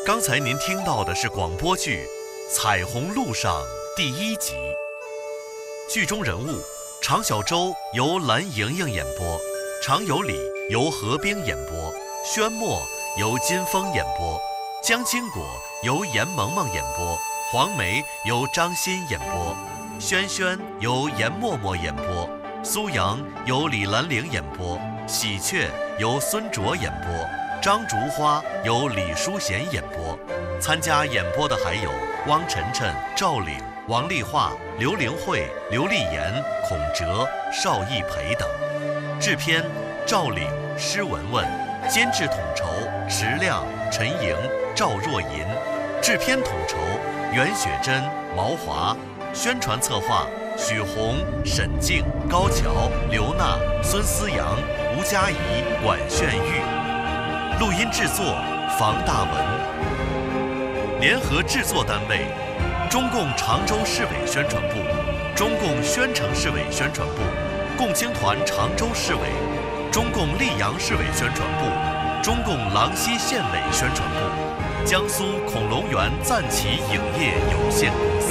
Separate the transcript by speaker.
Speaker 1: 刚才您听到的是广播剧《彩虹路上》第1集。剧中人物常小舟由蓝莹莹演播，常有理由何冰演播，宣墨由金峰演播，江青果由严萌萌演播，黄梅由张欣演播，轩轩由严默默演播，苏阳由李兰玲演播，喜鹊由孙卓演播，张竹花由李淑贤演播。参加演播的还有汪晨晨、赵岭、王丽华、刘玲慧、刘丽妍、孔哲、邵艺培等。制片赵岭、施文文，监制统筹石亮、陈莹、赵若银，制片统筹袁雪珍、毛华，宣传策划许红、沈静、高桥、刘娜、孙思阳、吴佳怡、管炫玉，录音制作房大文。联合制作单位：中共常州市委宣传部、中共宣城市委宣传部、共青团常州市委、中共溧阳市委宣传部、中共郎溪县委宣传部、江苏恐龙园赞旗影业有限公司。